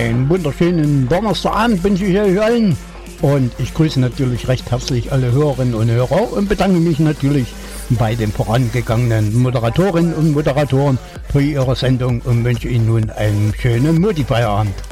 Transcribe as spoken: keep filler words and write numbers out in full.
Einen wunderschönen Donnerstagabend wünsche ich euch allen. Und ich grüße natürlich recht herzlich alle Hörerinnen und Hörer und bedanke mich natürlich bei den vorangegangenen Moderatorinnen und Moderatoren für ihre Sendung und wünsche Ihnen nun einen schönen Mutti-Feierabend.